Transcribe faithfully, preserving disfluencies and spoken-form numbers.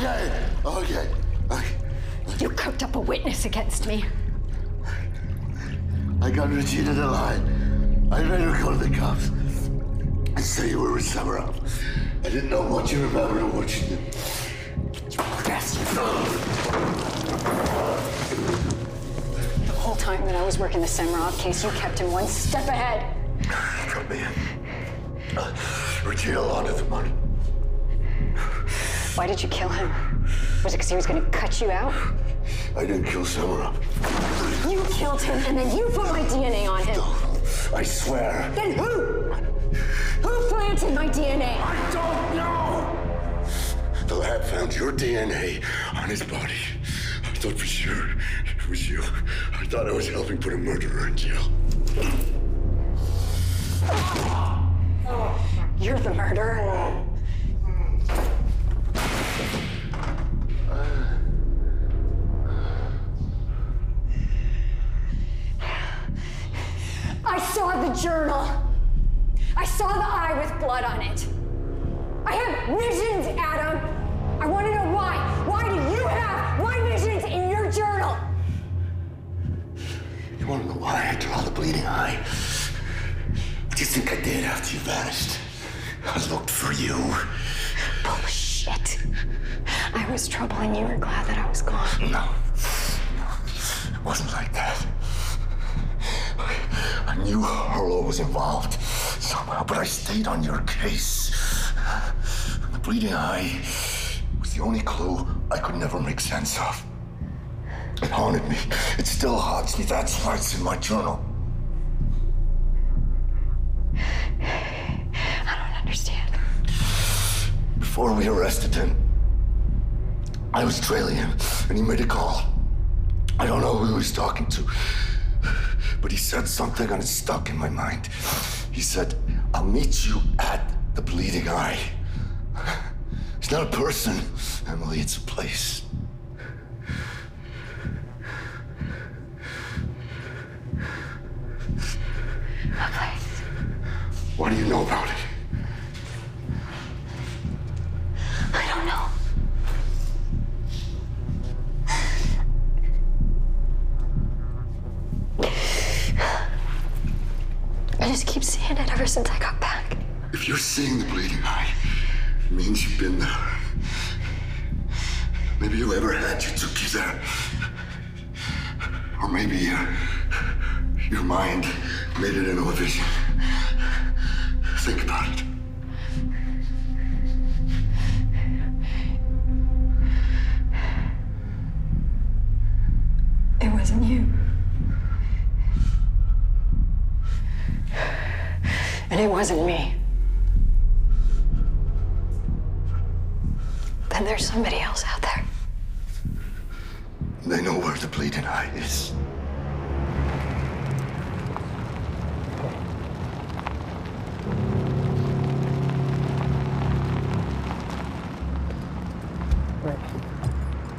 Okay, okay, okay. You cooked up a witness against me. I got Regina to lie. I made her go to the cops and say you were with Samara. I didn't know what you remembered or what you did. The whole time that I was working the Samarov case, you kept him one step ahead. Cut me in. Uh, Regina laundered the money. Why did you kill him? Was it because he was going to cut you out? I didn't kill Samara. You killed him, and then you put my D N A on him. No, I swear. Then who? Who planted my D N A? I don't know! The lab found your D N A on his body. I thought for sure it was you. I thought I was helping put a murderer in jail. You're the murderer. I saw the journal. I saw the eye with blood on it. I have visions, Adam. I want to know why. Why do you have my visions in your journal? You want to know why I draw the bleeding eye? What do you think I did after you vanished? I looked for you. Bullshit. I was trouble and you were glad that I was gone. No. No. It wasn't like that. I knew Harlow was involved somehow, but I stayed on your case. The bleeding eye was the only clue I could never make sense of. It haunted me. It still haunts me. That's why it's in my journal. I don't understand. Before we arrested him, I was trailing him, and he made a call. I don't know who he was talking to, but he said something and it stuck in my mind. He said, I'll meet you at the Bleeding Eye. It's not a person, Emily, it's a place. A place? What do you know about it? I don't know. I just keep seeing it ever since I got back. If you're seeing the Bleeding Eye, it means you've been there. Maybe whoever had you took you there. Or maybe your, your mind made it into a vision. Think about it. It wasn't you. And it wasn't me. Then there's somebody else out there. They know where the Bleeding Eye is.